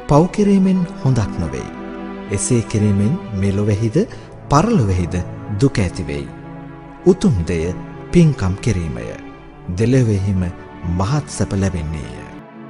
පව් කිරීමෙන් හොඳක් නොවේ. එසේ කිරීමෙන් මෙලොවෙහිද පරලොවෙහිද දුක ඇති වෙයි. උතුම් දෙය පින්කම් කිරීමය. දෙලොවෙහිම මහත් සැප ලැබෙන්නේය.